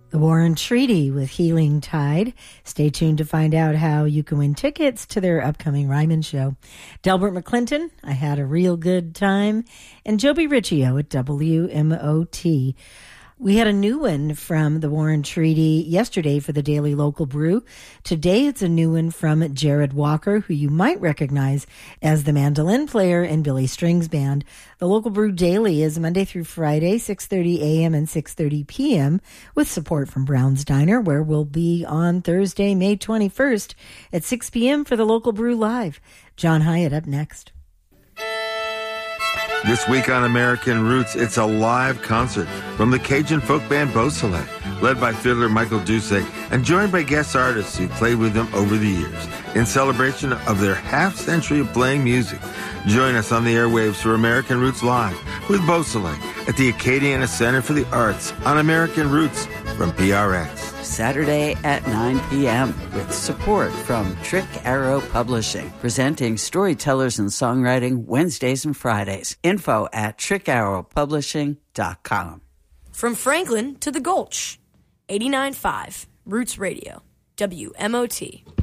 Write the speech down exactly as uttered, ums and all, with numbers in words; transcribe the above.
The Warren Treaty with Healing Tide. Stay tuned to find out how you can win tickets to their upcoming Ryman show. Delbert McClinton, I Had a Real Good Time. And Joby Riccio at W M O T. We had a new one from the Warren Treaty yesterday for the Daily Local Brew. Today it's a new one from Jared Walker, who you might recognize as the mandolin player in Billy Strings Band. The Local Brew Daily is Monday through Friday, six thirty a.m. and six thirty p.m. with support from Brown's Diner, where we'll be on Thursday, May twenty-first at six p.m. for the Local Brew Live. John Hyatt up next. This week on American Roots, it's a live concert from the Cajun folk band Beausoleil, led by fiddler Michael Dusek and joined by guest artists who played with them over the years in celebration of their half-century of playing music. Join us on the airwaves for American Roots Live with Beausoleil at the Acadiana Center for the Arts on American Roots from P R X. Saturday at nine p.m. with support from Trick Arrow Publishing, presenting storytellers and songwriting Wednesdays and Fridays. Info at trick arrow publishing dot com. From Franklin to the Gulch, eighty-nine point five Roots Radio, W M O T.